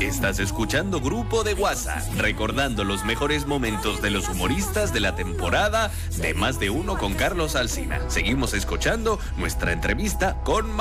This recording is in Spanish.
Estás escuchando Grupo de WhatsApp, recordando los mejores momentos de los humoristas de la temporada de Más de Uno con Carlos Alsina. Seguimos escuchando nuestra entrevista con